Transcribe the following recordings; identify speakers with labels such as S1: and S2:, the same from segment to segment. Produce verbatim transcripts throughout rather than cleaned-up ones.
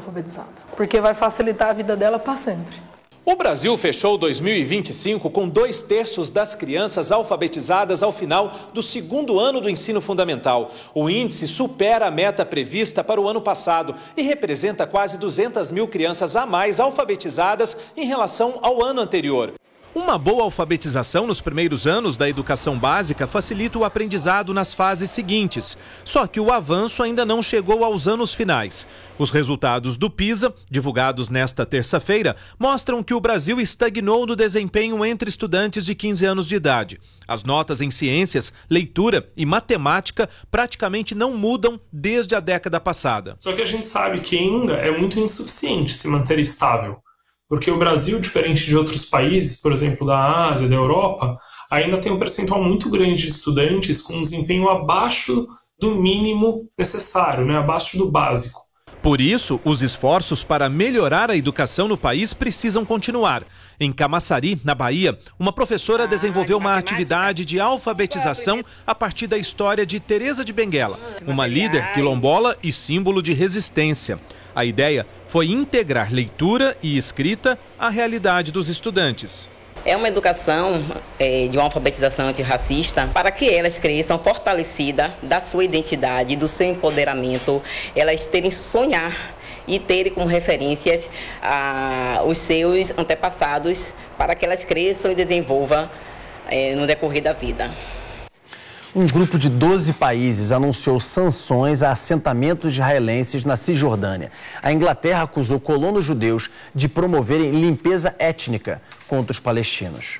S1: alfabetizada, porque vai facilitar a vida dela para sempre.
S2: O Brasil fechou dois mil e vinte e cinco com dois terços das crianças alfabetizadas ao final do segundo ano do ensino fundamental. O índice supera a meta prevista para o ano passado e representa quase duzentas mil crianças a mais alfabetizadas em relação ao ano anterior. Uma boa alfabetização nos primeiros anos da educação básica facilita o aprendizado nas fases seguintes. Só que o avanço ainda não chegou aos anos finais. Os resultados do PISA, divulgados nesta terça-feira, mostram que o Brasil estagnou no desempenho entre estudantes de quinze anos de idade. As notas em ciências, leitura e matemática praticamente não mudam desde a década passada.
S3: Só que a gente sabe que ainda é muito insuficiente se manter estável. Porque o Brasil, diferente de outros países, por exemplo, da Ásia, da Europa, ainda tem um percentual muito grande de estudantes com um desempenho abaixo do mínimo necessário, né? Abaixo do básico.
S2: Por isso, os esforços para melhorar a educação no país precisam continuar. Em Camaçari, na Bahia, uma professora desenvolveu uma atividade de alfabetização a partir da história de Teresa de Benguela, uma líder quilombola e símbolo de resistência. A ideia foi integrar leitura e escrita à realidade dos estudantes.
S4: É uma educação é, de uma alfabetização antirracista para que elas cresçam fortalecidas da sua identidade, do seu empoderamento, elas terem sonhar e terem como referências ah, os seus antepassados para que elas cresçam e desenvolvam é, no decorrer da vida.
S5: Um grupo de doze países anunciou sanções a assentamentos israelenses na Cisjordânia. A Inglaterra acusou colonos judeus de promoverem limpeza étnica contra os palestinos.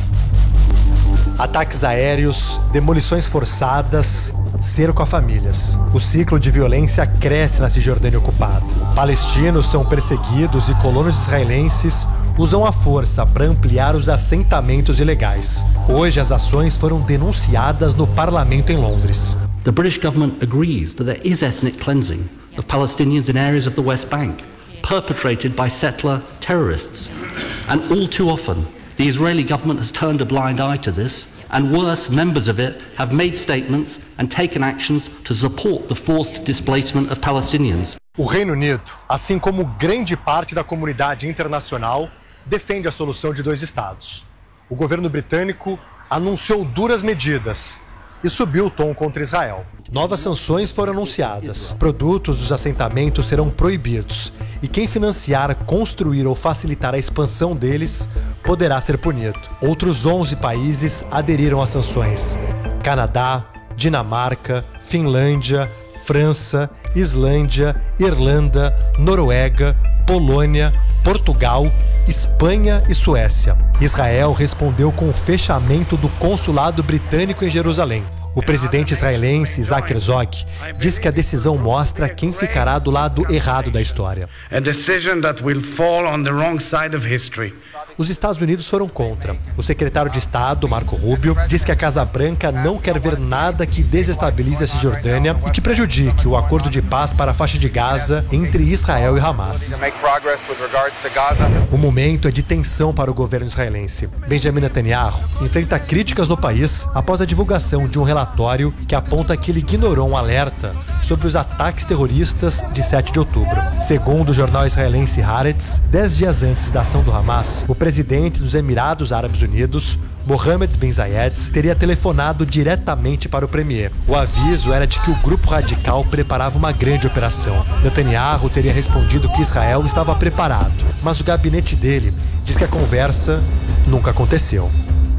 S6: Ataques aéreos, demolições forçadas, cerco a famílias. O ciclo de violência cresce na Cisjordânia ocupada. Palestinos são perseguidos e colonos israelenses usam a força para ampliar os assentamentos ilegais. Hoje, as ações foram denunciadas no parlamento em Londres.
S7: The British government agrees that there is ethnic cleansing of Palestinians in areas of the West Bank, perpetrated by settler terrorists. And all too often, the Israeli government has turned a blind eye to this, and worse, members of it have made statements and taken actions to support the forced displacement of Palestinians.
S6: O Reino Unido, assim como grande parte da comunidade internacional, defende a solução de dois estados. O governo britânico anunciou duras medidas e subiu o tom contra Israel. Novas sanções foram anunciadas. Produtos dos assentamentos serão proibidos e quem financiar, construir ou facilitar a expansão deles poderá ser punido. Outros onze países aderiram às sanções: Canadá, Dinamarca, Finlândia, França, Islândia, Irlanda, Noruega, Polônia, Portugal, Espanha e Suécia. Israel respondeu com o fechamento do consulado britânico em Jerusalém. O presidente israelense Isaac Herzog diz que a decisão mostra quem ficará do lado errado da história.
S8: A decision that will fall on the wrong side of history.
S6: Os Estados Unidos foram contra. O secretário de Estado, Marco Rubio, diz que a Casa Branca não quer ver nada que desestabilize a Cisjordânia e que prejudique o acordo de paz para a faixa de Gaza entre Israel e Hamas. O momento é de tensão para o governo israelense. Benjamin Netanyahu enfrenta críticas no país após a divulgação de um relatório que aponta que ele ignorou um alerta sobre os ataques terroristas de sete de outubro. Segundo o jornal israelense Haaretz, dez dias antes da ação do Hamas, o presidente dos Emirados Árabes Unidos, Mohammed bin Zayed, teria telefonado diretamente para o premier. O aviso era de que o grupo radical preparava uma grande operação. Netanyahu teria respondido que Israel estava preparado, mas o gabinete dele diz que a conversa nunca aconteceu.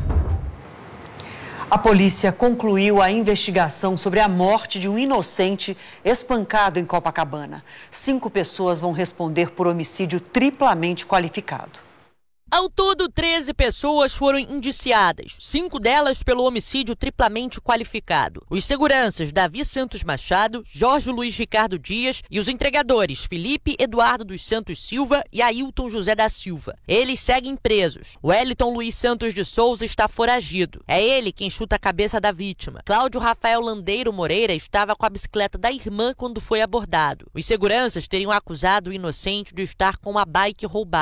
S9: A polícia concluiu a investigação sobre a morte de um inocente espancado em Copacabana. Cinco pessoas vão responder por homicídio triplamente qualificado.
S10: Ao todo, treze pessoas foram indiciadas, cinco delas pelo homicídio triplamente qualificado. Os seguranças Davi Santos Machado, Jorge Luiz Ricardo Dias e os entregadores Felipe Eduardo dos Santos Silva e Ailton José da Silva. Eles seguem presos. Wellington Luiz Santos de Souza está foragido. É ele quem chuta a cabeça da vítima. Cláudio Rafael Landeiro Moreira estava com a bicicleta da irmã quando foi abordado. Os seguranças teriam acusado o inocente de estar com uma bike roubada.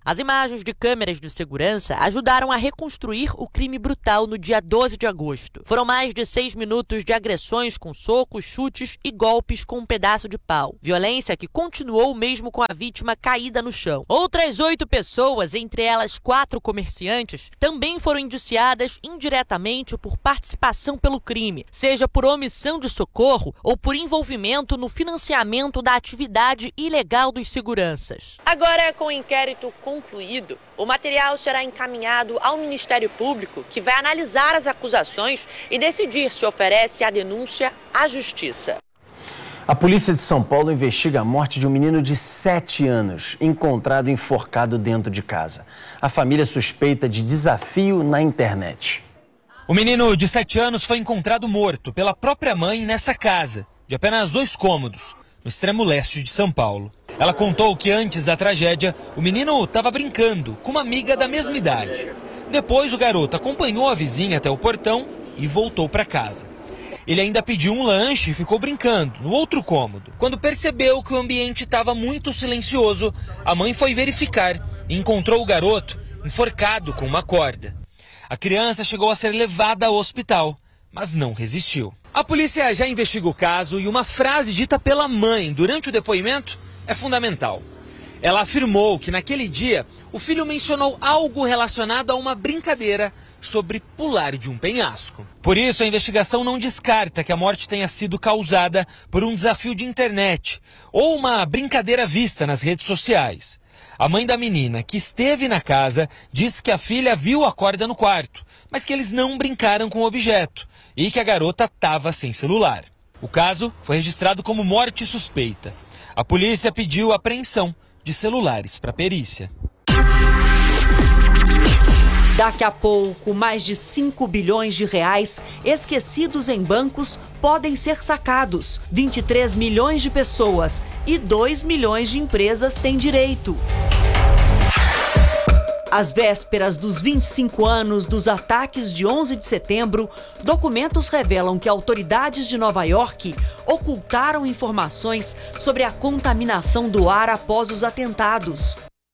S10: As imagens de câmeras de segurança ajudaram a reconstruir o crime brutal no dia doze de agosto. Foram mais de seis minutos de agressões com socos, chutes e golpes com um pedaço de pau. Violência que continuou mesmo com a vítima caída no chão. Outras oito pessoas, entre elas quatro comerciantes, também foram indiciadas indiretamente por participação pelo crime, seja por omissão de socorro ou por envolvimento no financiamento da atividade ilegal dos seguranças. Agora, com o inquérito concluído, o material será encaminhado ao Ministério Público, que vai analisar as acusações e decidir se oferece a denúncia à Justiça.
S5: A polícia de São Paulo investiga a morte de um menino de sete anos, encontrado enforcado dentro de casa. A família suspeita de desafio na internet.
S11: O menino de sete anos foi encontrado morto pela própria mãe nessa casa, de apenas dois cômodos, no extremo leste de São Paulo. Ela contou que antes da tragédia, o menino estava brincando com uma amiga da mesma idade. Depois, o garoto acompanhou a vizinha até o portão e voltou para casa. Ele ainda pediu um lanche e ficou brincando no outro cômodo. Quando percebeu que o ambiente estava muito silencioso, a mãe foi verificar e encontrou o garoto enforcado com uma corda. A criança chegou a ser levada ao hospital, mas não resistiu. A polícia já investiga o caso e uma frase dita pela mãe durante o depoimento é fundamental. Ela afirmou que naquele dia o filho mencionou algo relacionado a uma brincadeira sobre pular de um penhasco. Por isso, a investigação não descarta que a morte tenha sido causada por um desafio de internet ou uma brincadeira vista nas redes sociais. A mãe da menina, que esteve na casa, disse que a filha viu a corda no quarto, mas que eles não brincaram com o objeto e que a garota estava sem celular. O caso foi registrado como morte suspeita. A polícia pediu apreensão de celulares para perícia.
S9: Daqui a pouco, mais de cinco bilhões de reais esquecidos em bancos podem ser sacados. vinte e três milhões de pessoas e dois milhões de empresas têm direito. Às vésperas dos vinte e cinco anos dos ataques de onze de setembro, documentos revelam que autoridades de Nova York ocultaram informações sobre a contaminação do ar após os atentados.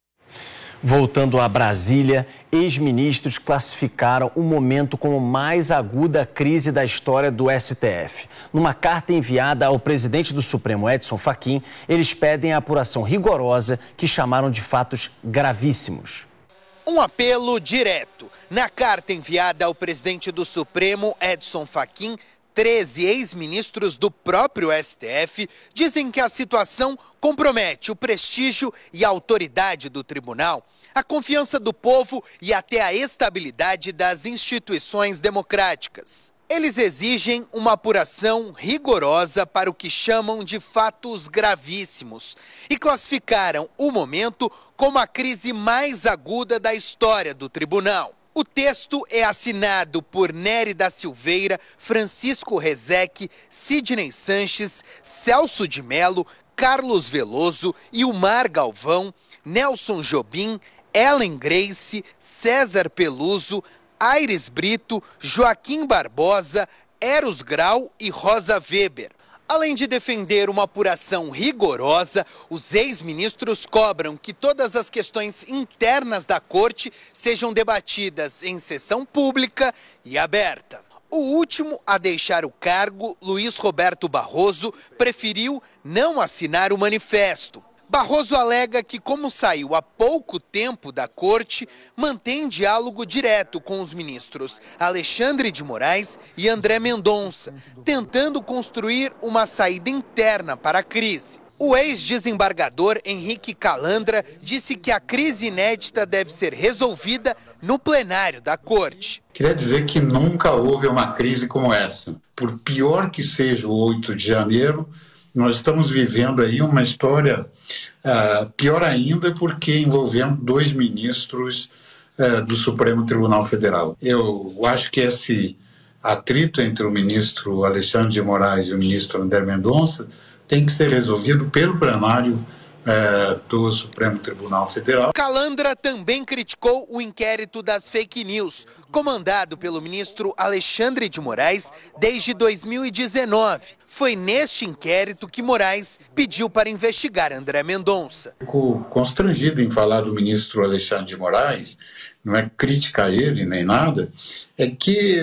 S5: Voltando a Brasília, ex-ministros classificaram o momento como mais aguda crise da história do S T F. Numa carta enviada ao presidente do Supremo, Edson Fachin, eles pedem a apuração rigorosa que chamaram de fatos gravíssimos.
S12: Um apelo direto. Na carta enviada ao presidente do Supremo, Edson Fachin, treze ex-ministros do próprio S T F dizem que a situação compromete o prestígio e a autoridade do tribunal, a confiança do povo e até a estabilidade das instituições democráticas. Eles exigem uma apuração rigorosa para o que chamam de fatos gravíssimos e classificaram o momento como a crise mais aguda da história do tribunal. O texto é assinado por Nery da Silveira, Francisco Rezec, Sidney Sanches, Celso de Mello, Carlos Veloso, Ilmar Galvão, Nelson Jobim, Ellen Grace, César Peluso, Aires Brito, Joaquim Barbosa, Eros Grau e Rosa Weber. Além de defender uma apuração rigorosa, os ex-ministros cobram que todas as questões internas da corte sejam debatidas em sessão pública e aberta. O último a deixar o cargo, Luiz Roberto Barroso, preferiu não assinar o manifesto. Barroso alega que, como saiu há pouco tempo da corte, mantém diálogo direto com os ministros Alexandre de Moraes e André Mendonça, tentando construir uma saída interna para a crise. O ex-desembargador Henrique Calandra disse que a crise inédita deve ser resolvida no plenário da corte.
S13: Queria dizer que nunca houve uma crise como essa. Por pior que seja o oito de janeiro, nós estamos vivendo aí uma história uh, pior ainda porque envolvendo dois ministros uh, do Supremo Tribunal Federal. Eu acho que esse atrito entre o ministro Alexandre de Moraes e o ministro André Mendonça tem que ser resolvido pelo plenário é, do Supremo Tribunal Federal.
S12: Calandra também criticou o inquérito das fake news, comandado pelo ministro Alexandre de Moraes desde dois mil e dezenove. Foi neste inquérito que Moraes pediu para investigar André Mendonça.
S13: Fico constrangido em falar do ministro Alexandre de Moraes, não é criticar ele nem nada, é que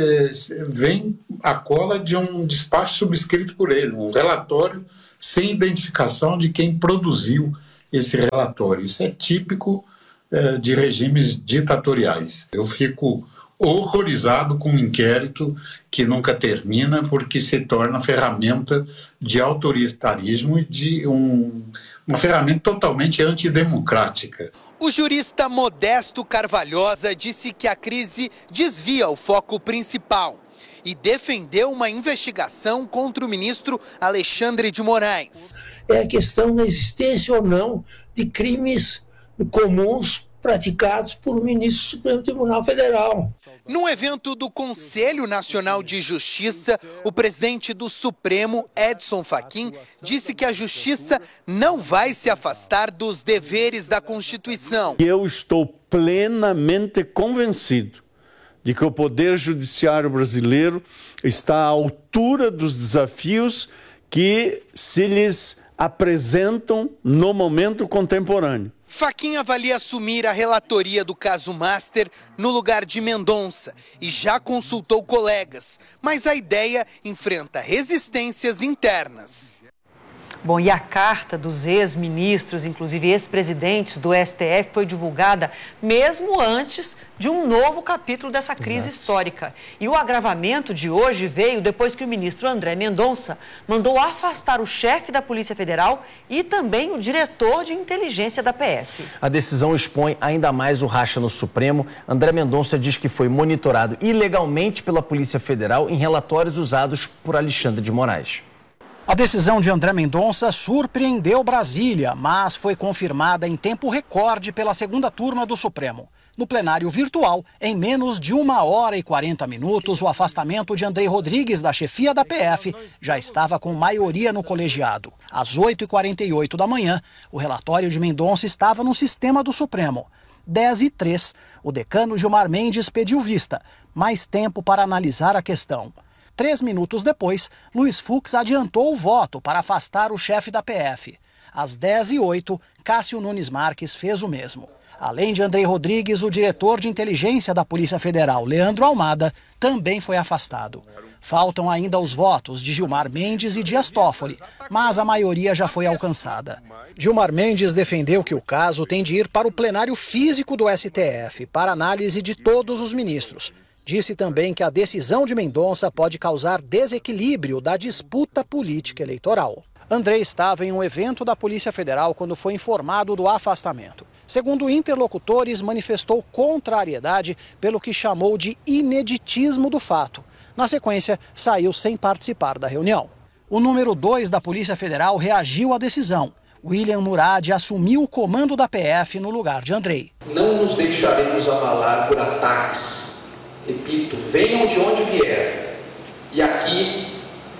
S13: vem a cola de um despacho subscrito por ele, um relatório sem identificação de quem produziu esse relatório. Isso é típico é, de regimes ditatoriais. Eu fico horrorizado com um inquérito que nunca termina, porque se torna ferramenta de autoritarismo e de um, uma ferramenta totalmente antidemocrática.
S12: O jurista Modesto Carvalhosa disse que a crise desvia o foco principal e defendeu uma investigação contra o ministro Alexandre de Moraes.
S14: É a questão da existência ou não de crimes comuns praticados por um ministro do Supremo Tribunal Federal.
S12: Num evento do Conselho Nacional de Justiça, o presidente do Supremo, Edson Fachin, disse que a Justiça não vai se afastar dos deveres da Constituição.
S15: Eu estou plenamente convencido de que o Poder Judiciário brasileiro está à altura dos desafios que se lhes apresentam no momento contemporâneo.
S12: Fachin avalia assumir a relatoria do caso Master no lugar de Mendonça e já consultou colegas, mas a ideia enfrenta resistências internas.
S9: Bom, e a carta dos ex-ministros, inclusive ex-presidentes do S T F, foi divulgada mesmo antes de um novo capítulo dessa crise Exato. histórica. E o agravamento de hoje veio depois que o ministro André Mendonça mandou afastar o chefe da Polícia Federal e também o diretor de inteligência da P F.
S5: A decisão expõe ainda mais o racha no Supremo. André Mendonça diz que foi monitorado ilegalmente pela Polícia Federal em relatórios usados por Alexandre de Moraes.
S16: A decisão de André Mendonça surpreendeu Brasília, mas foi confirmada em tempo recorde pela segunda turma do Supremo. No plenário virtual, em menos de uma hora e quarenta minutos, o afastamento de Andrei Rodrigues da chefia da P F já estava com maioria no colegiado. Às oito e quarenta e oito da manhã, o relatório de Mendonça estava no sistema do Supremo. dez e três, o decano Gilmar Mendes pediu vista, mais tempo para analisar a questão. Três minutos depois, Luiz Fux adiantou o voto para afastar o chefe da P F. Às dez e oito, Cássio Nunes Marques fez o mesmo. Além de Andrei Rodrigues, o diretor de inteligência da Polícia Federal, Leandro Almada, também foi afastado. Faltam ainda os votos de Gilmar Mendes e Dias Toffoli, mas a maioria já foi alcançada. Gilmar Mendes defendeu que o caso tem de ir para o plenário físico do S T F, para análise de todos os ministros. Disse também que a decisão de Mendonça pode causar desequilíbrio da disputa política eleitoral. André estava em um evento da Polícia Federal quando foi informado do afastamento. Segundo interlocutores, manifestou contrariedade pelo que chamou de ineditismo do fato. Na sequência, saiu sem participar da reunião. O número dois da Polícia Federal reagiu à decisão. William Murad assumiu o comando da P F no lugar de Andrei.
S17: Não nos deixaremos abalar por ataques. Repito, venham de onde vier. E aqui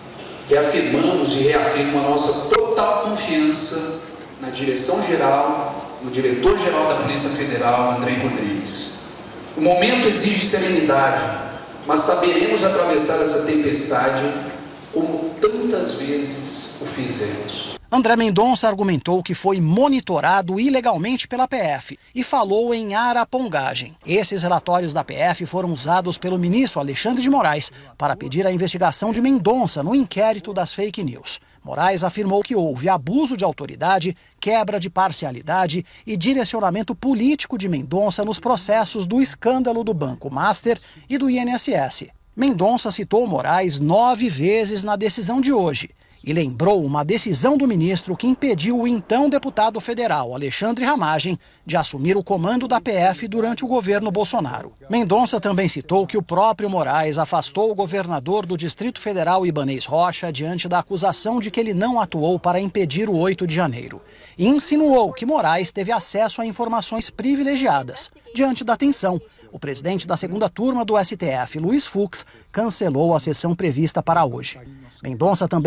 S17: reafirmamos e reafirmo a nossa total confiança na direção-geral, no diretor-geral da Polícia Federal, Andrei Rodrigues. O momento exige serenidade, mas saberemos atravessar essa tempestade como tantas vezes o fizemos.
S16: André Mendonça argumentou que foi monitorado ilegalmente pela P F e falou em arapongagem. Esses relatórios da P F foram usados pelo ministro Alexandre de Moraes para pedir a investigação de Mendonça no inquérito das fake news. Moraes afirmou que houve abuso de autoridade, quebra de parcialidade e direcionamento político de Mendonça nos processos do escândalo do Banco Master e do I N S S. Mendonça citou Moraes nove vezes na decisão de hoje e lembrou uma decisão do ministro que impediu o então deputado federal Alexandre Ramagem de assumir o comando da P F durante o governo Bolsonaro. Mendonça também citou que o próprio Moraes afastou o governador do Distrito Federal Ibanez Rocha diante da acusação de que ele não atuou para impedir o oito de janeiro. E insinuou que Moraes teve acesso a informações privilegiadas. Diante da tensão, o presidente da segunda turma do S T F, Luiz Fux, cancelou a sessão prevista para hoje. Mendonça também fez um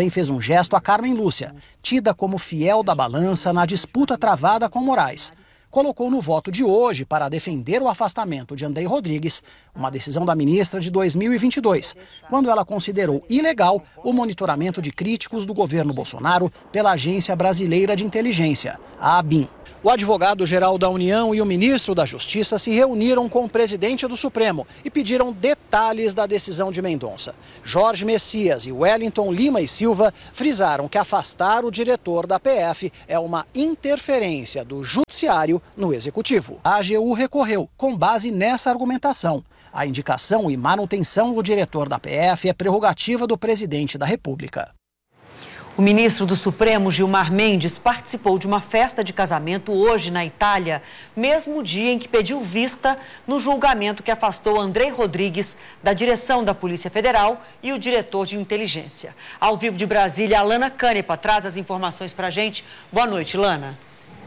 S16: gesto a Carmen Lúcia, tida como fiel da balança na disputa travada com Moraes. Colocou no voto de hoje para defender o afastamento de André Rodrigues, uma decisão da ministra de dois mil e vinte e dois, quando ela considerou ilegal o monitoramento de críticos do governo Bolsonaro pela Agência Brasileira de Inteligência, a ABIN. O advogado-geral da União e o ministro da Justiça se reuniram com o presidente do Supremo e pediram detalhes da decisão de Mendonça. Jorge Messias e Wellington Lima e Silva frisaram que afastar o diretor da P F é uma interferência do Judiciário no Executivo. A AGU recorreu com base nessa argumentação. A indicação e manutenção do diretor da P F é prerrogativa do presidente da República.
S9: O ministro do Supremo, Gilmar Mendes, participou de uma festa de casamento hoje na Itália, mesmo dia em que pediu vista no julgamento que afastou André Rodrigues da direção da Polícia Federal e o diretor de inteligência. Ao vivo de Brasília, a Lana Canepa traz as informações para a gente. Boa noite, Lana.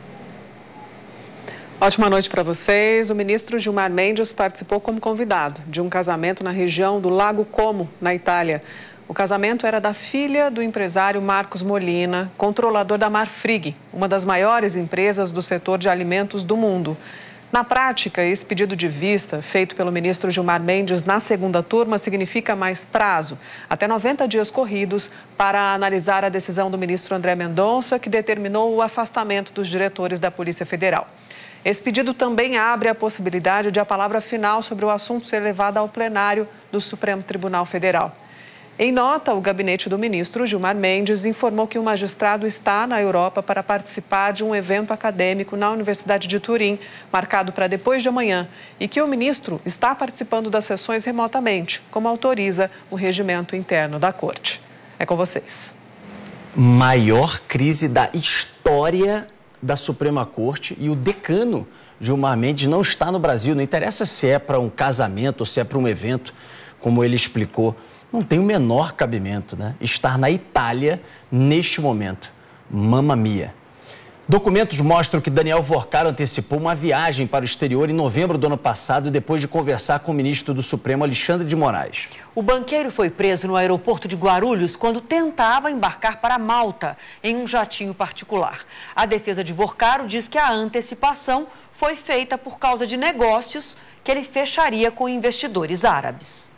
S18: Ótima noite para vocês. O ministro Gilmar Mendes participou como convidado de um casamento na região do Lago Como, na Itália. O casamento era da filha do empresário Marcos Molina, controlador da Marfrig, uma das maiores empresas do setor de alimentos do mundo. Na prática, esse pedido de vista, feito pelo ministro Gilmar Mendes na segunda turma, significa mais prazo, até noventa dias corridos, para analisar a decisão do ministro André Mendonça, que determinou o afastamento dos diretores da Polícia Federal. Esse pedido também abre a possibilidade de a palavra final sobre o assunto ser levada ao plenário do Supremo Tribunal Federal. Em nota, o gabinete do ministro Gilmar Mendes informou que o magistrado está na Europa para participar de um evento acadêmico na Universidade de Turim, marcado para depois de amanhã, e que o ministro está participando das sessões remotamente, como autoriza o regimento interno da Corte. É com vocês.
S5: Maior crise da história da Suprema Corte e o decano Gilmar Mendes não está no Brasil. Não interessa se é para um casamento ou se é para um evento, como ele explicou. Não tem o menor cabimento, né? Estar na Itália neste momento. Mamma mia. Documentos mostram que Daniel Vorcaro antecipou uma viagem para o exterior em novembro do ano passado, depois de conversar com o ministro do Supremo, Alexandre de Moraes.
S9: O banqueiro foi preso no aeroporto de Guarulhos quando tentava embarcar para Malta, em um jatinho particular. A defesa de Vorcaro diz que a antecipação foi feita por causa de negócios que ele fecharia com investidores árabes.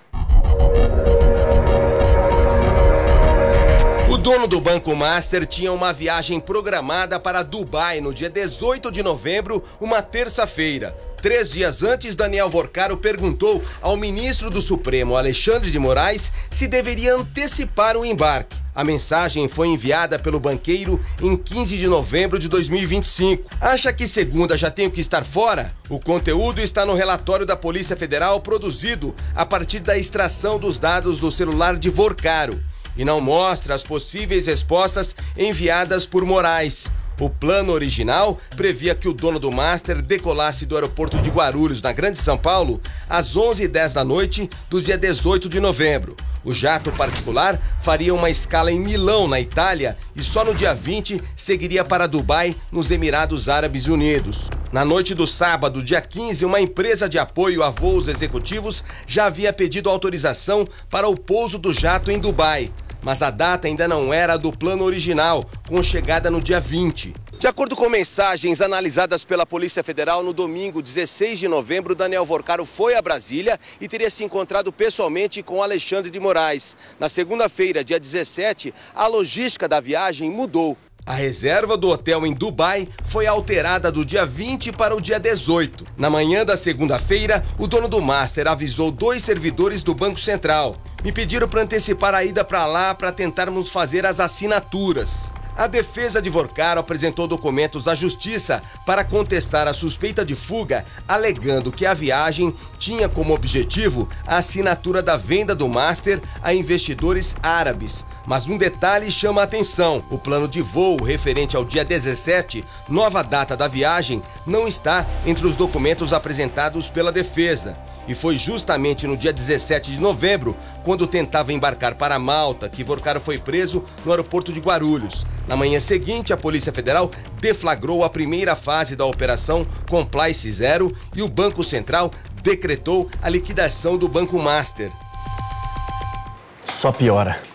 S19: O dono do Banco Master tinha uma viagem programada para Dubai no dia dezoito de novembro, uma terça-feira. Três dias antes, Daniel Vorcaro perguntou ao ministro do Supremo, Alexandre de Moraes, se deveria antecipar o embarque. A mensagem foi enviada pelo banqueiro em quinze de novembro de dois mil e vinte e cinco. Acha que segunda já tenho que estar fora? O conteúdo está no relatório da Polícia Federal produzido a partir da extração dos dados do celular de Vorcaro e não mostra as possíveis respostas enviadas por Moraes. O plano original previa que o dono do Master decolasse do aeroporto de Guarulhos, na Grande São Paulo, às onze e dez da noite do dia dezoito de novembro. O jato particular faria uma escala em Milão, na Itália, e só no dia vinte seguiria para Dubai, nos Emirados Árabes Unidos. Na noite do sábado, dia quinze, uma empresa de apoio a voos executivos já havia pedido autorização para o pouso do jato em Dubai. Mas a data ainda não era a do plano original, com chegada no dia vinte. De acordo com mensagens analisadas pela Polícia Federal, no domingo, dezesseis de novembro, Daniel Vorcaro foi a Brasília e teria se encontrado pessoalmente com Alexandre de Moraes. Na segunda-feira, dia dezessete, a logística da viagem mudou. A reserva do hotel em Dubai foi alterada do dia vinte para o dia dezoito. Na manhã da segunda-feira, o dono do Master avisou dois servidores do Banco Central. Me pediram para antecipar a ida para lá para tentarmos fazer as assinaturas. A defesa de Vorcaro apresentou documentos à Justiça para contestar a suspeita de fuga, alegando que a viagem tinha como objetivo a assinatura da venda do Master a investidores árabes. Mas um detalhe chama a atenção: o plano de voo referente ao dia dezessete, nova data da viagem, não está entre os documentos apresentados pela defesa. E foi justamente no dia dezessete de novembro, quando tentava embarcar para Malta, que Vorcaro foi preso no aeroporto de Guarulhos. Na manhã seguinte, a Polícia Federal deflagrou a primeira fase da Operação Compliance Zero e o Banco Central decretou a liquidação do Banco Master.
S5: Só piora.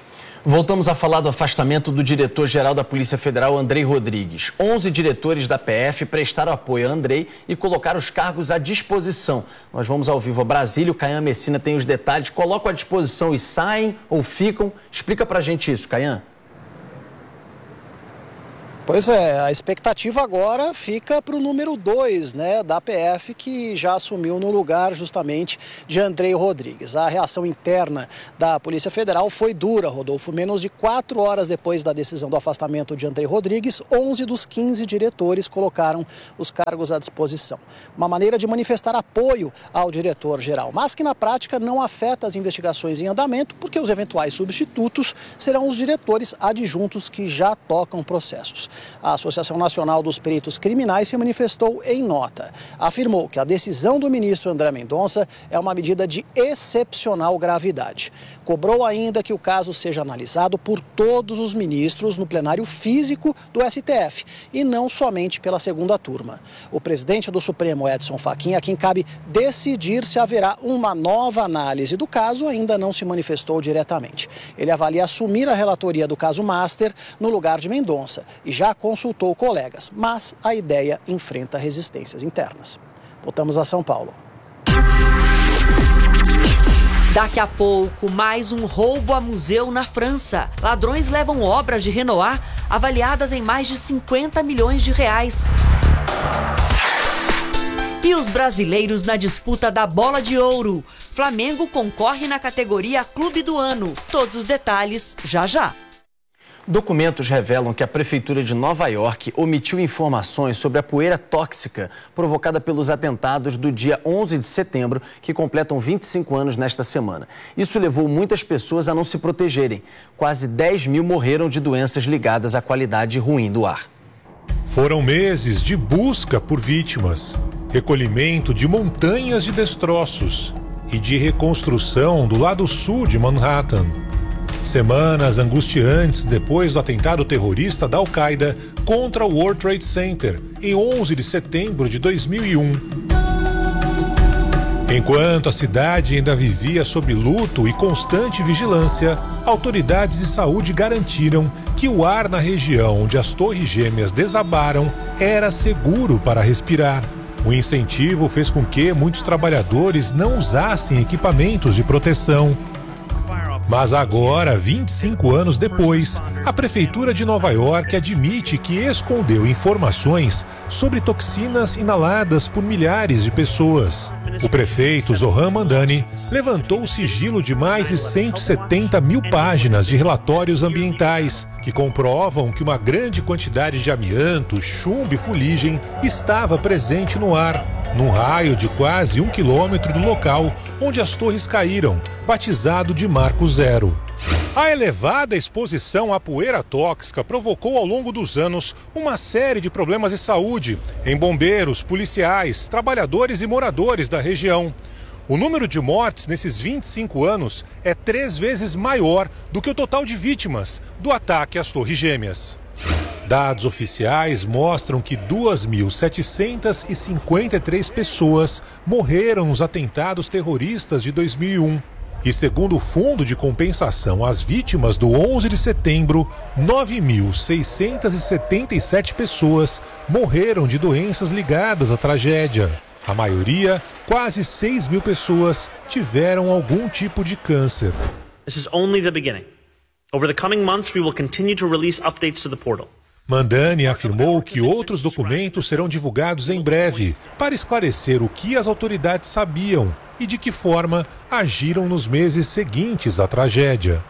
S5: Voltamos a falar do afastamento do diretor-geral da Polícia Federal, Andrei Rodrigues. onze diretores da P F prestaram apoio a Andrei e colocaram os cargos à disposição. Nós vamos ao vivo a Brasília, o Caian Messina tem os detalhes. Colocam à disposição e saem ou ficam? Explica pra gente isso, Caian.
S16: Pois é, a expectativa agora fica para o número dois, né, da P F, que já assumiu no lugar justamente de Andrei Rodrigues. A reação interna da Polícia Federal foi dura, Rodolfo. Menos de quatro horas depois da decisão do afastamento de Andrei Rodrigues, onze dos quinze diretores colocaram os cargos à disposição. Uma maneira de manifestar apoio ao diretor-geral, mas que na prática não afeta as investigações em andamento, porque os eventuais substitutos serão os diretores adjuntos que já tocam processos. A Associação Nacional dos Peritos Criminais se manifestou em nota. Afirmou que a decisão do ministro André Mendonça é uma medida de excepcional gravidade. Cobrou ainda que o caso seja analisado por todos os ministros no plenário físico do S T F e não somente pela segunda turma. O presidente do Supremo, Edson Fachin, a quem cabe decidir se haverá uma nova análise do caso, ainda não se manifestou diretamente. Ele avalia assumir a relatoria do caso Master no lugar de Mendonça e já Já consultou colegas, mas a ideia enfrenta resistências internas. Voltamos a São Paulo.
S9: Daqui a pouco, mais um roubo a museu na França. Ladrões levam obras de Renoir avaliadas em mais de cinquenta milhões de reais. E os brasileiros na disputa da Bola de Ouro. Flamengo concorre na categoria Clube do Ano. Todos os detalhes já já.
S5: Documentos revelam que a Prefeitura de Nova York omitiu informações sobre a poeira tóxica provocada pelos atentados do dia onze de setembro, que completam vinte e cinco anos nesta semana. Isso levou muitas pessoas a não se protegerem. Quase dez mil morreram de doenças ligadas à qualidade ruim do ar.
S20: Foram meses de busca por vítimas, recolhimento de montanhas de destroços e de reconstrução do lado sul de Manhattan. Semanas angustiantes depois do atentado terrorista da Al-Qaeda contra o World Trade Center, em onze de setembro de dois mil e um. Enquanto a cidade ainda vivia sob luto e constante vigilância, autoridades de saúde garantiram que o ar na região onde as torres gêmeas desabaram era seguro para respirar. O incentivo fez com que muitos trabalhadores não usassem equipamentos de proteção. Mas agora, vinte e cinco anos depois, a Prefeitura de Nova York admite que escondeu informações sobre toxinas inaladas por milhares de pessoas. O prefeito Zohran Mamdani levantou o sigilo de mais de cento e setenta mil páginas de relatórios ambientais que comprovam que uma grande quantidade de amianto, chumbo e fuligem estava presente no ar, num raio de quase um quilômetro do local onde as torres caíram, batizado de Marco Zero. A elevada exposição à poeira tóxica provocou ao longo dos anos uma série de problemas de saúde em bombeiros, policiais, trabalhadores e moradores da região. O número de mortes nesses vinte e cinco anos é três vezes maior do que o total de vítimas do ataque às Torres Gêmeas. Dados oficiais mostram que duas mil setecentas e cinquenta e três pessoas morreram nos atentados terroristas de dois mil e um. E segundo o Fundo de Compensação às Vítimas do onze de setembro, nove mil seiscentas e setenta e sete pessoas morreram de doenças ligadas à tragédia. A maioria, quase seis mil pessoas, tiveram algum tipo de câncer.
S21: This is only the beginning. Over the coming months, we will continue to release updates to the portal.
S20: Mamdani afirmou que outros documentos serão divulgados em breve para esclarecer o que as autoridades sabiam e de que forma agiram nos meses seguintes à tragédia.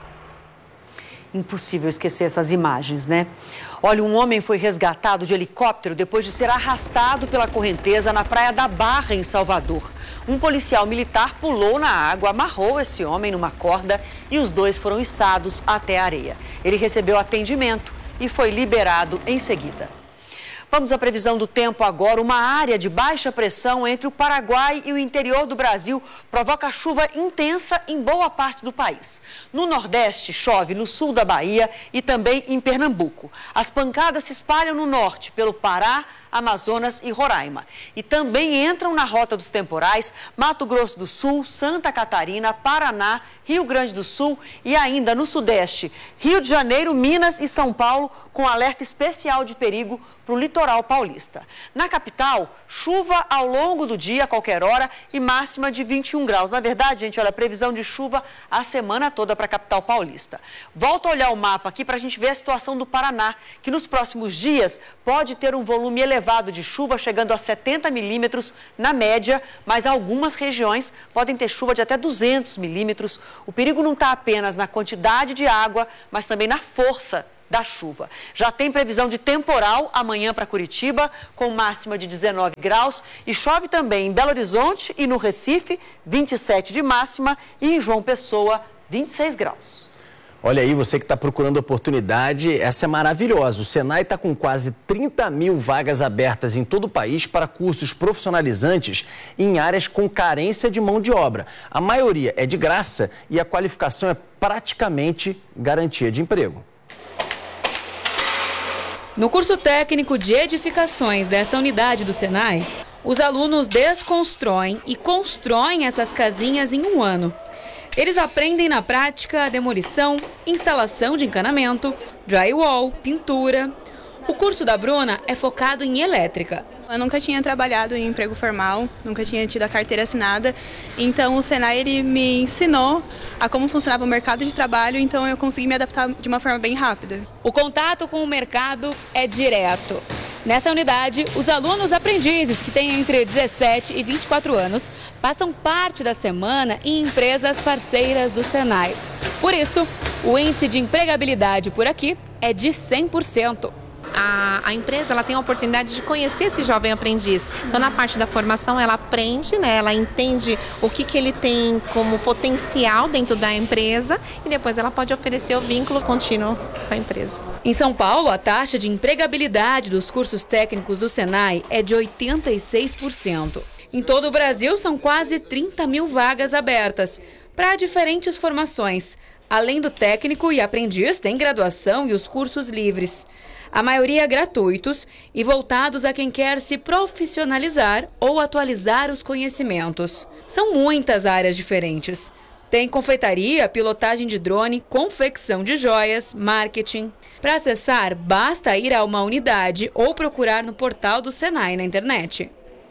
S9: Impossível esquecer essas imagens, né? Olha, um homem foi resgatado de helicóptero depois de ser arrastado pela correnteza na Praia da Barra, em Salvador. Um policial militar pulou na água, amarrou esse homem numa corda e os dois foram içados até a areia. Ele recebeu atendimento e foi liberado em seguida. Vamos à previsão do tempo agora. Uma área de baixa pressão entre o Paraguai e o interior do Brasil provoca chuva intensa em boa parte do país. No Nordeste, chove no sul da Bahia e também em Pernambuco. As pancadas se espalham no norte, pelo Pará, Amazonas e Roraima. E também entram na rota dos temporais Mato Grosso do Sul, Santa Catarina, Paraná, Rio Grande do Sul e ainda no Sudeste, Rio de Janeiro, Minas e São Paulo, com alerta especial de perigo para o litoral paulista. Na capital, chuva ao longo do dia, a qualquer hora, e máxima de vinte e um graus. Na verdade, gente, olha, previsão de chuva a semana toda para a capital paulista. Volto a olhar o mapa aqui para a gente ver a situação do Paraná, que nos próximos dias pode ter um volume elevado de chuva, chegando a setenta milímetros na média, mas algumas regiões podem ter chuva de até duzentos milímetros. O perigo não está apenas na quantidade de água, mas também na força da chuva. Já tem previsão de temporal amanhã para Curitiba, com máxima de dezenove graus, e chove também em Belo Horizonte e no Recife, vinte e sete de máxima, e em João Pessoa, vinte e seis graus.
S5: Olha aí, você que está procurando oportunidade, essa é maravilhosa. O Senai está com quase trinta mil vagas abertas em todo o país para cursos profissionalizantes em áreas com carência de mão de obra. A maioria é de graça e a qualificação é praticamente garantia de emprego.
S1: No curso técnico de edificações dessa unidade do Senai, os alunos desconstroem e constroem essas casinhas em um ano. Eles aprendem na prática a demolição, instalação de encanamento, drywall, pintura. O curso da Bruna é focado em elétrica.
S22: Eu nunca tinha trabalhado em emprego formal, nunca tinha tido a carteira assinada, então o Senai ele me ensinou a como funcionava o mercado de trabalho, então eu consegui me adaptar de uma forma bem rápida.
S1: O contato com o mercado é direto. Nessa unidade, os alunos aprendizes que têm entre dezessete e vinte e quatro anos passam parte da semana em empresas parceiras do Senai. Por isso, o índice de empregabilidade por aqui é de cem por cento.
S23: A, a empresa ela tem a oportunidade de conhecer esse jovem aprendiz. Então, na parte da formação, ela aprende, né? Ela entende o que, que ele tem como potencial dentro da empresa e depois ela pode oferecer o vínculo contínuo com a empresa.
S1: Em São Paulo, a taxa de empregabilidade dos cursos técnicos do Senai é de oitenta e seis por cento. Em todo o Brasil, são quase trinta mil vagas abertas para diferentes formações. Além do técnico e aprendiz, tem graduação e os cursos livres. A maioria gratuitos e voltados a quem quer se profissionalizar ou atualizar os conhecimentos. São muitas áreas diferentes. Tem confeitaria, pilotagem de drone, confecção de joias, marketing. Para acessar, basta ir a uma unidade ou procurar no portal do Senai na internet.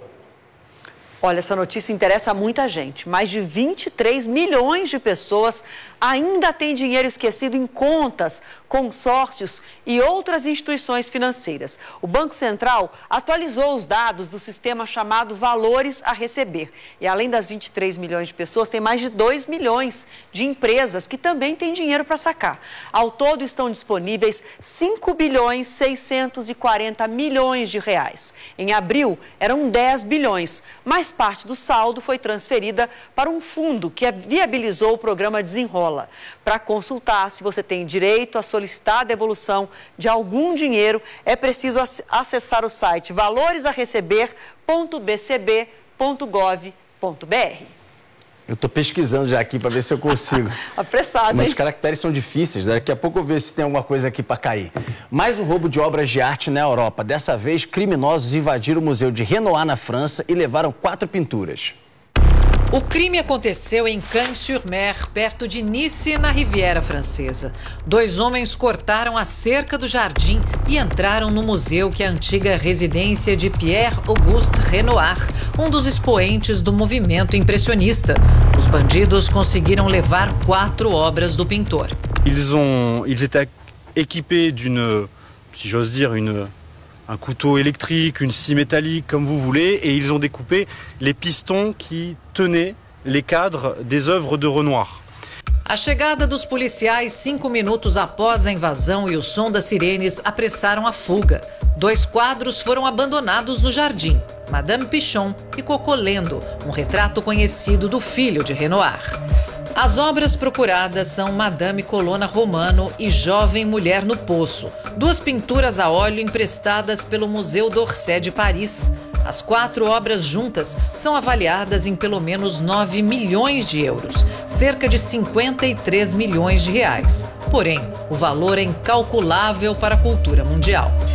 S9: Olha, essa notícia interessa a muita gente. Mais de vinte e três milhões de pessoas ainda têm dinheiro esquecido em contas, consórcios e outras instituições financeiras. O Banco Central atualizou os dados do sistema chamado Valores a Receber. E além das vinte e três milhões de pessoas, tem mais de dois milhões de empresas que também têm dinheiro para sacar. Ao todo estão disponíveis cinco bilhões seiscentos e quarenta milhões de reais. Em abril eram dez bilhões, mas parte do saldo foi transferida para um fundo que viabilizou o programa Desenrola. Para consultar se você tem direito a solicitar a devolução de algum dinheiro, é preciso acessar o site valores a receber ponto b c b ponto gov ponto b r.
S5: Eu estou pesquisando já aqui para ver se eu consigo.
S9: Apressado,
S5: Mas
S9: hein?
S5: os caracteres são difíceis, daqui a pouco eu vejo se tem alguma coisa aqui para cair. Mais um roubo de obras de arte na Europa. Dessa vez, criminosos invadiram o Museu de Renoir na França e levaram quatro pinturas.
S24: O crime aconteceu em Cagnes-sur-Mer, perto de Nice, na Riviera Francesa. Dois homens cortaram a cerca do jardim e entraram no museu, que é a antiga residência de Pierre-Auguste Renoir, um dos expoentes do movimento impressionista. Os bandidos conseguiram levar quatro obras do pintor.
S25: Ils ont, ils étaient équipés d'une, si j'ose dire, une un couteau électrique, une scie métallique, comme vous voulez, et ils ont découpé les pistons qui tenaient les cadres des œuvres de Renoir.
S24: A chegada dos policiais cinco minutos após a invasão e o som das sirenes apressaram a fuga. Dois quadros foram abandonados no jardim. Madame Pichon e Cocolendo, um retrato conhecido do filho de Renoir. As obras procuradas são Madame Colonna Romano e Jovem Mulher no Poço, duas pinturas a óleo emprestadas pelo Museu d'Orsay de Paris. As quatro obras juntas são avaliadas em pelo menos nove milhões de euros, cerca de cinquenta e três milhões de reais. Porém, o valor é incalculável para a cultura mundial.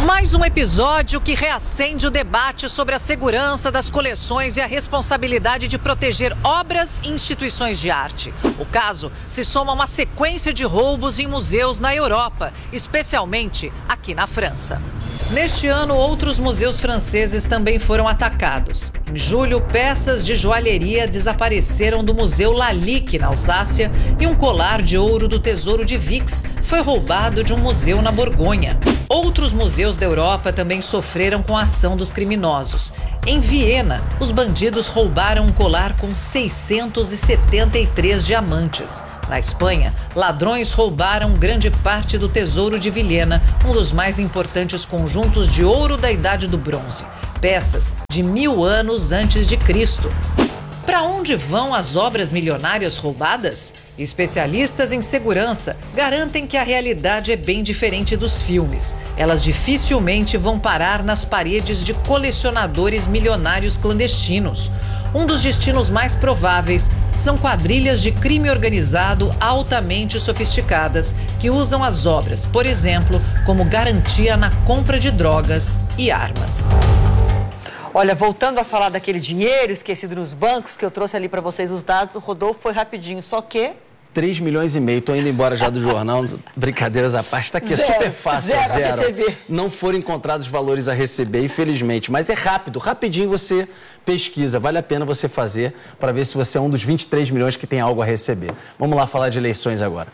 S24: Mais um episódio que reacende o debate sobre a segurança das coleções e a responsabilidade de proteger obras e instituições de arte. O caso se soma a uma sequência de roubos em museus na Europa, especialmente aqui na França. Neste ano, outros museus franceses também foram atacados. Em julho, peças de joalheria desapareceram do Museu Lalique, na Alsácia, e um colar de ouro do Tesouro de Vix foi roubado de um museu na Borgonha. Outros museus da Europa também sofreram com a ação dos criminosos. Em Viena, os bandidos roubaram um colar com seiscentos e setenta e três diamantes. Na Espanha, ladrões roubaram grande parte do Tesouro de Vilhena, um dos mais importantes conjuntos de ouro da Idade do Bronze. Peças de mil anos antes de Cristo. Para onde vão as obras milionárias roubadas? Especialistas em segurança garantem que a realidade é bem diferente dos filmes. Elas dificilmente vão parar nas paredes de colecionadores milionários clandestinos. Um dos destinos mais prováveis são quadrilhas de crime organizado altamente sofisticadas que usam as obras, por exemplo, como garantia na compra de drogas e armas.
S9: Olha, voltando a falar daquele dinheiro esquecido nos bancos, que eu trouxe ali para vocês os dados, o Rodolfo foi rapidinho, só que...
S5: três milhões e meio, tô indo embora já do jornal, brincadeiras à parte, tá aqui, é super fácil,
S9: zero,
S5: zero.
S9: a receber.
S5: Não foram encontrados valores a receber, infelizmente, mas é rápido, rapidinho você pesquisa, vale a pena você fazer para ver se você é um dos vinte e três milhões que tem algo a receber. Vamos lá falar de eleições agora.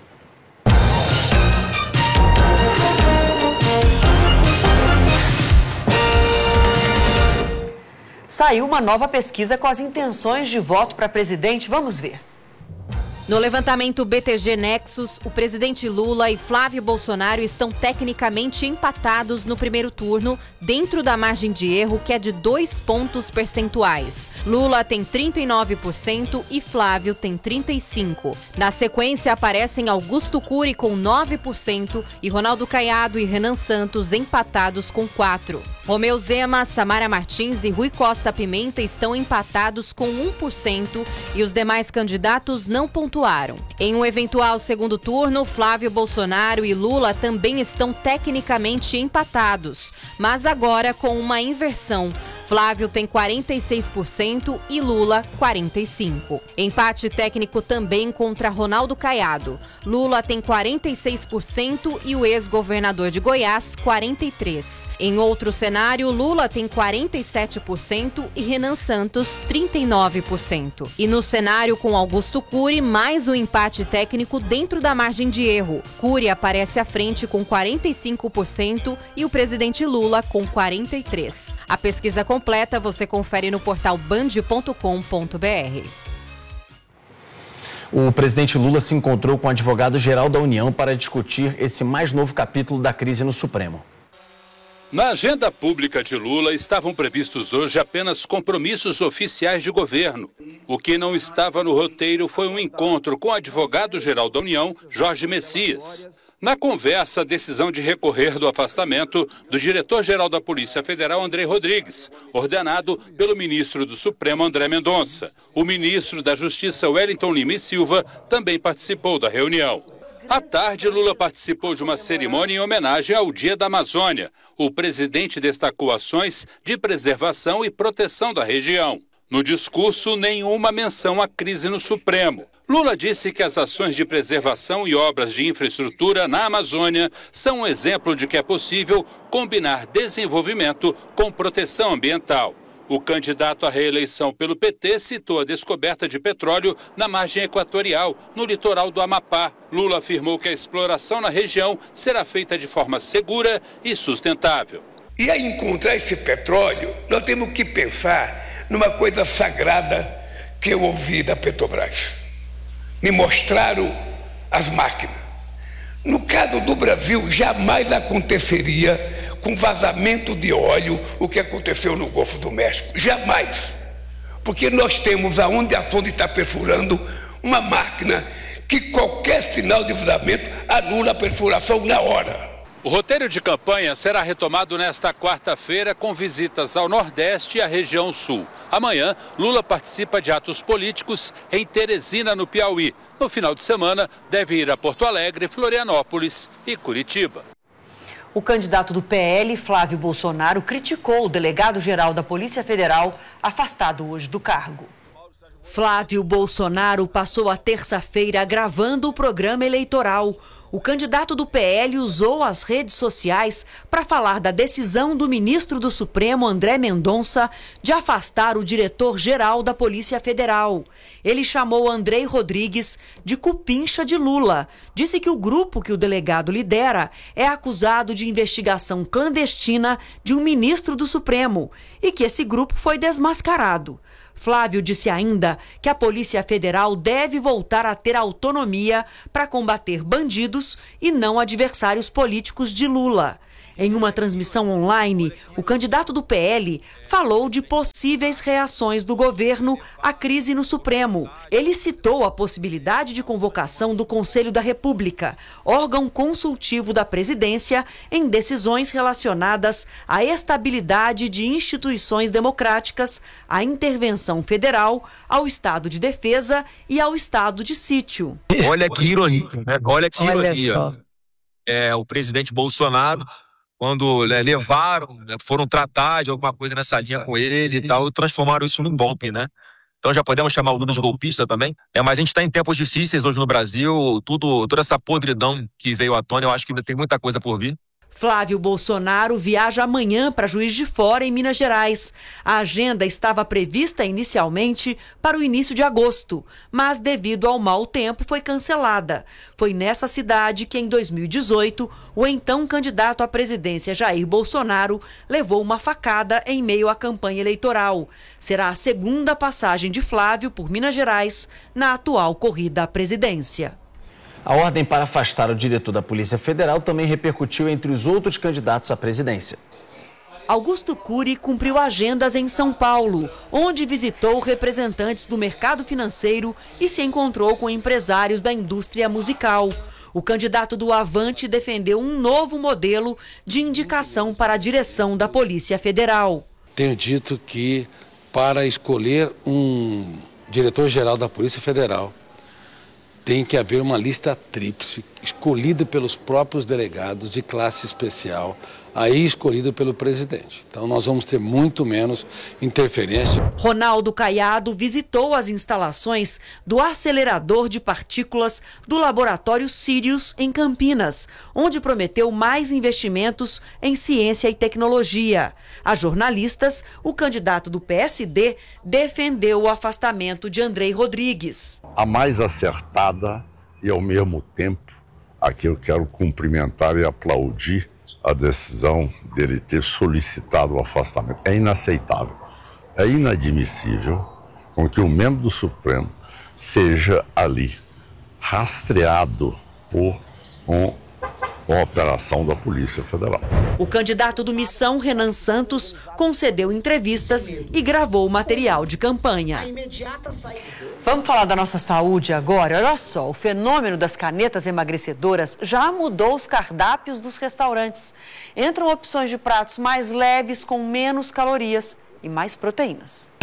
S9: Saiu uma nova pesquisa com as intenções de voto para presidente. Vamos ver.
S2: No levantamento B T G Nexus, o presidente Lula e Flávio Bolsonaro estão tecnicamente empatados no primeiro turno, dentro da margem de erro, que é de dois pontos percentuais. Lula tem trinta e nove por cento e Flávio tem trinta e cinco por cento. Na sequência, aparecem Augusto Cury com nove por cento e Ronaldo Caiado e Renan Santos empatados com quatro por cento. Romeu Zema, Samara Martins e Rui Costa Pimenta estão empatados com um por cento e os demais candidatos não pontuaram. Em um eventual segundo turno, Flávio Bolsonaro e Lula também estão tecnicamente empatados, mas agora com uma inversão. Flávio tem quarenta e seis por cento e Lula quarenta e cinco por cento. Empate técnico também contra Ronaldo Caiado. Lula tem quarenta e seis por cento e o ex-governador de Goiás quarenta e três por cento. Em outro cenário, Lula tem quarenta e sete por cento e Renan Santos trinta e nove por cento. E no cenário com Augusto Cury, mais um empate técnico dentro da margem de erro. Cury aparece à frente com quarenta e cinco por cento e o presidente Lula com quarenta e três por cento. A pesquisa completa você confere no portal band ponto com ponto br.
S5: O presidente Lula se encontrou com o advogado-geral da União para discutir esse mais novo capítulo da crise no Supremo.
S3: Na agenda pública de Lula estavam previstos hoje apenas compromissos oficiais de governo. O que não estava no roteiro foi um encontro com o advogado-geral da União, Jorge Messias. Na conversa, a decisão de recorrer do afastamento do diretor-geral da Polícia Federal, André Rodrigues, ordenado pelo ministro do Supremo, André Mendonça. O ministro da Justiça, Wellington Lima e Silva, também participou da reunião. À tarde, Lula participou de uma cerimônia em homenagem ao Dia da Amazônia. O presidente destacou ações de preservação e proteção da região. No discurso, nenhuma menção à crise no Supremo. Lula disse que as ações de preservação e obras de infraestrutura na Amazônia são um exemplo de que é possível combinar desenvolvimento com proteção ambiental. O candidato à reeleição pelo P T citou a descoberta de petróleo na margem equatorial, no litoral do Amapá. Lula afirmou que a exploração na região será feita de forma segura e sustentável.
S4: E a encontrar esse petróleo, nós temos que pensar numa coisa sagrada que eu ouvi da Petrobras. Me mostraram as máquinas. No caso do Brasil, jamais aconteceria com vazamento de óleo o que aconteceu no Golfo do México. Jamais. Porque nós temos, aonde a sonda está perfurando, uma máquina que qualquer sinal de vazamento anula a perfuração na hora.
S3: O roteiro de campanha será retomado nesta quarta-feira com visitas ao Nordeste e à região Sul. Amanhã, Lula participa de atos políticos em Teresina, no Piauí. No final de semana, deve ir a Porto Alegre, Florianópolis e Curitiba.
S9: O candidato do P L, Flávio Bolsonaro, criticou o delegado-geral da Polícia Federal, afastado hoje do cargo. Flávio Bolsonaro passou a terça-feira gravando o programa eleitoral. O candidato do P L usou as redes sociais para falar da decisão do ministro do Supremo, André Mendonça, de afastar o diretor-geral da Polícia Federal. Ele chamou Andrei Rodrigues de cupincha de Lula. Disse que o grupo que o delegado lidera é acusado de investigação clandestina de um ministro do Supremo e que esse grupo foi desmascarado. Flávio disse ainda que a Polícia Federal deve voltar a ter autonomia para combater bandidos e não adversários políticos de Lula. Em uma transmissão online, o candidato do P L falou de possíveis reações do governo à crise no Supremo. Ele citou a possibilidade de convocação do Conselho da República, órgão consultivo da presidência, em decisões relacionadas à estabilidade de instituições democráticas, à intervenção federal, ao estado de defesa e ao estado de sítio.
S6: Olha que ironia, né? Olha que
S9: Olha
S6: ironia.
S9: só.
S6: É, o presidente Bolsonaro, quando né, levaram, né, foram tratar de alguma coisa nessa linha com ele e tal, transformaram isso num golpe, né? Então já podemos chamar o Lula de golpista também. É, mas a gente está em tempos difíceis hoje no Brasil, tudo, toda essa podridão que veio à tona, eu acho que ainda tem muita coisa por vir.
S9: Flávio Bolsonaro viaja amanhã para Juiz de Fora, em Minas Gerais. A agenda estava prevista inicialmente para o início de agosto, mas devido ao mau tempo foi cancelada. Foi nessa cidade que, em dois mil e dezoito, o então candidato à presidência Jair Bolsonaro levou uma facada em meio à campanha eleitoral. Será a segunda passagem de Flávio por Minas Gerais na atual corrida à presidência.
S5: A ordem para afastar o diretor da Polícia Federal também repercutiu entre os outros candidatos à presidência.
S9: Augusto Cury cumpriu agendas em São Paulo, onde visitou representantes do mercado financeiro e se encontrou com empresários da indústria musical. O candidato do Avante defendeu um novo modelo de indicação para a direção da Polícia Federal.
S7: Tenho dito que para escolher um diretor-geral da Polícia Federal, tem que haver uma lista tríplice, escolhida pelos próprios delegados de classe especial, aí escolhida pelo presidente. Então nós vamos ter muito menos interferência.
S9: Ronaldo Caiado visitou as instalações do acelerador de partículas do laboratório Sirius, em Campinas, onde prometeu mais investimentos em ciência e tecnologia. A jornalistas, o candidato do P S D defendeu o afastamento de Andrei Rodrigues.
S8: A mais acertada e, ao mesmo tempo, aqui eu quero cumprimentar e aplaudir a decisão dele ter solicitado o afastamento. É inaceitável, é inadmissível com que um membro do Supremo seja ali rastreado por um, uma operação da Polícia Federal.
S9: O candidato do Missão, Renan Santos, concedeu entrevistas e gravou material de campanha. Vamos falar da nossa saúde agora? Olha só, o fenômeno das canetas emagrecedoras já mudou os cardápios dos restaurantes. Entram opções de pratos mais leves, com menos calorias e mais proteínas.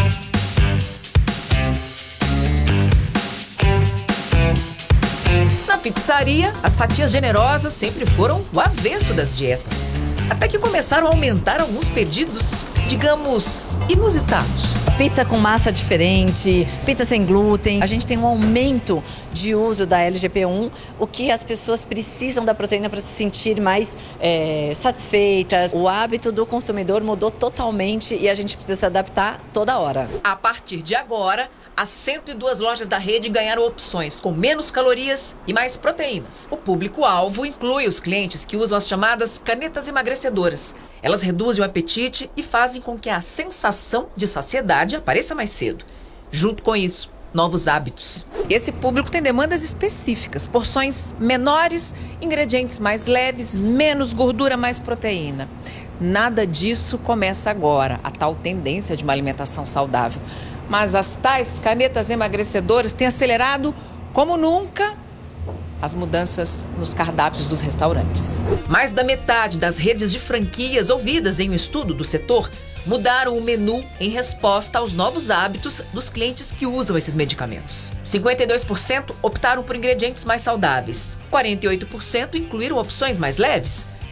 S24: Na pizzaria, as fatias generosas sempre foram o avesso das dietas. Até que começaram a aumentar alguns pedidos, digamos, inusitados.
S10: Pizza com massa diferente, pizza sem glúten. A gente tem um aumento de uso da L G P um, o que as pessoas precisam da proteína para se sentir mais é, satisfeitas. O hábito do consumidor mudou totalmente e a gente precisa se adaptar toda hora.
S24: A partir de agora, as cento e duas lojas da rede ganharam opções com menos calorias e mais proteínas. O público-alvo inclui os clientes que usam as chamadas canetas emagrecedoras. Elas reduzem o apetite e fazem com que a sensação de saciedade apareça mais cedo. Junto com isso, novos hábitos. Esse público tem demandas específicas, porções menores, ingredientes mais leves, menos gordura, mais proteína. Nada disso começa agora, a tal tendência de uma alimentação saudável. Mas as tais canetas emagrecedoras têm acelerado, como nunca, as mudanças nos cardápios dos restaurantes. Mais da metade das redes de franquias ouvidas em um estudo do setor mudaram o menu em resposta aos novos hábitos dos clientes que usam esses medicamentos. cinquenta e dois por cento optaram por ingredientes mais saudáveis, quarenta e oito por cento incluíram opções mais leves,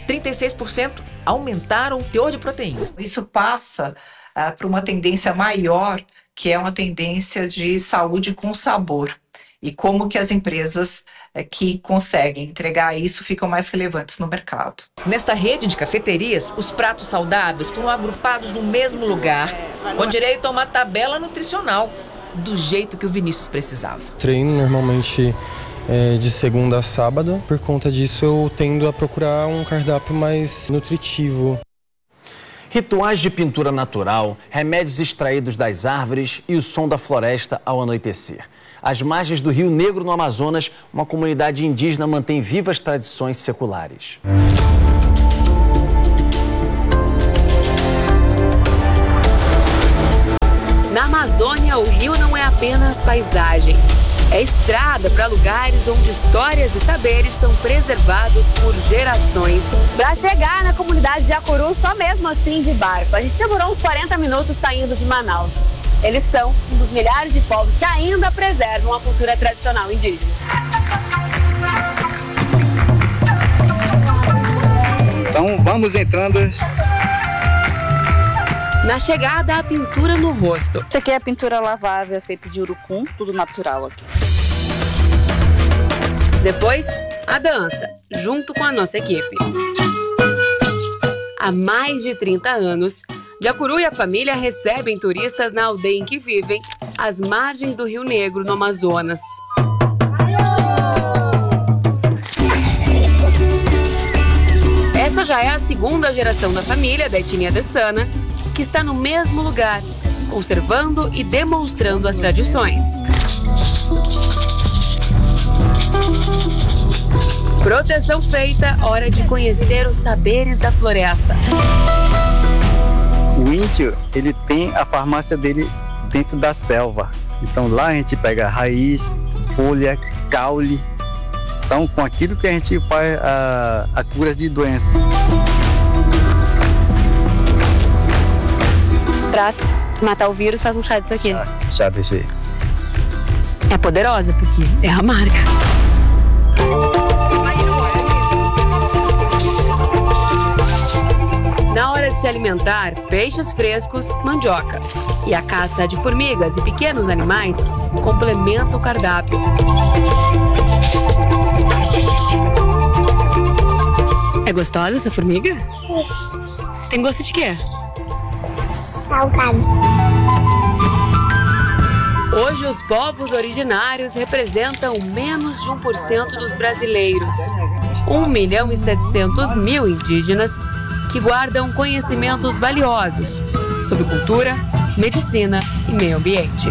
S11: trinta e seis por cento aumentaram o teor de proteína.
S12: Isso passa uh, para uma tendência maior, que é uma tendência de saúde com sabor. E como que as empresas uh, que conseguem entregar isso ficam mais relevantes no mercado.
S11: Nesta rede de cafeterias, os pratos saudáveis foram agrupados no mesmo lugar, com direito a uma tabela nutricional, do jeito que o Vinícius precisava.
S13: Treino normalmente é, de segunda a sábado. Por conta disso, eu tendo a procurar um cardápio mais nutritivo.
S5: Rituais de pintura natural, remédios extraídos das árvores e o som da floresta ao anoitecer. Às margens do Rio Negro, no Amazonas, uma comunidade indígena mantém vivas tradições seculares.
S1: Na Amazônia, o rio não é apenas paisagem. É estrada para lugares onde histórias e saberes são preservados por gerações.
S14: Para chegar na comunidade de Jacuru, só mesmo assim de barco. A gente demorou uns quarenta minutos saindo de Manaus. Eles são um dos milhares de povos que ainda preservam a cultura tradicional indígena.
S15: Então vamos entrando.
S1: Na chegada, a pintura no rosto.
S14: Isso aqui é a pintura lavável, feita de urucum, tudo natural aqui.
S1: Depois, a dança, junto com a nossa equipe. Há mais de trinta anos, Jacuru e a família recebem turistas na aldeia em que vivem, às margens do Rio Negro, no Amazonas. Essa já é a segunda geração da família da etnia Dessana, que está no mesmo lugar, conservando e demonstrando as tradições. Proteção feita, hora de conhecer os saberes da floresta.
S15: O índio, ele tem a farmácia dele dentro da selva. Então lá a gente pega raiz, folha, caule. Então com aquilo que a gente faz a, a cura de doença.
S14: Pra matar o vírus, faz um chá disso aqui.
S15: Ah, chá desse aí.
S14: É poderosa, porque é amarga.
S1: Na hora de se alimentar, peixes frescos, mandioca. E a caça de formigas e pequenos animais complementa o cardápio. É gostosa essa formiga? Tem gosto de quê?
S14: Salgado.
S1: Hoje, os povos originários representam menos de um por cento dos brasileiros. um milhão e setecentos mil indígenas que guardam conhecimentos valiosos sobre cultura, medicina e meio ambiente.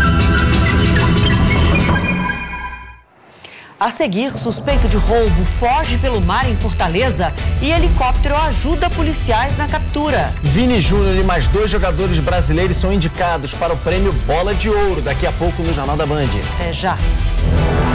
S9: A seguir, suspeito de roubo foge pelo mar em Fortaleza e helicóptero ajuda policiais na captura.
S5: Vini Júnior e mais dois jogadores brasileiros são indicados para o prêmio Bola de Ouro daqui a pouco no Jornal da Band.
S9: Até já.